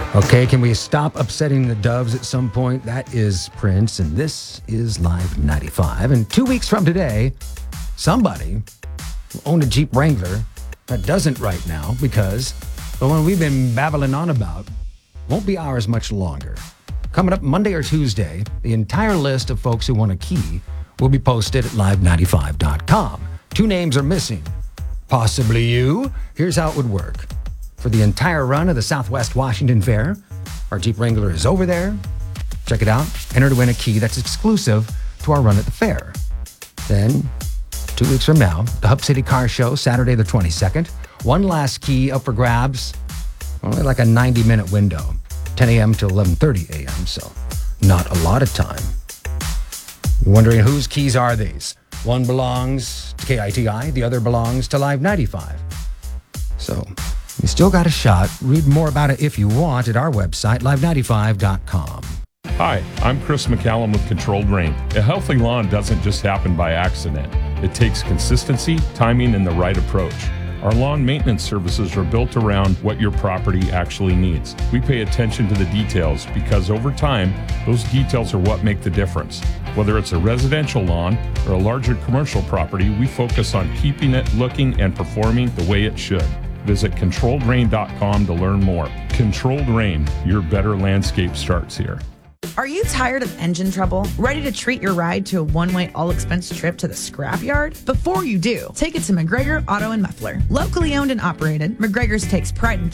Okay, can we stop upsetting the doves at some point? That is Prince, and this is Live 95. And 2 weeks from today, somebody will own a Jeep Wrangler that doesn't right now because the one we've been babbling on about won't be ours much longer. Coming up Monday or Tuesday, the entire list of folks who want a key will be posted at live95.com. 2 names are missing. Possibly you. Here's how it would work. For the entire run of the Southwest Washington Fair, our Jeep Wrangler is over there. Check it out. Enter to win a key that's exclusive to our run at the fair. Then, 2 weeks from now, the Hub City Car Show, Saturday the 22nd. One last key up for grabs. Only like a 90-minute window, 10 a.m. to 11:30 a.m., so not a lot of time. You're wondering whose keys are these? One belongs to KITI, the other belongs to Live 95. So, you still got a shot. Read more about it if you want at our website, live95.com. Hi, I'm Chris McCallum with Controlled Rain. A healthy lawn doesn't just happen by accident. It takes consistency, timing, and the right approach. Our lawn maintenance services are built around what your property actually needs. We pay attention to the details because over time, those details are what make the difference. Whether it's a residential lawn or a larger commercial property, we focus on keeping it looking and performing the way it should. Visit ControlledRain.com to learn more. Controlled Rain, your better landscape starts here. Are you tired of engine trouble? Ready to treat your ride to a one-way all-expense trip to the scrapyard? Before you do, take it to McGregor Auto and Muffler. Locally owned and operated, McGregor's takes pride in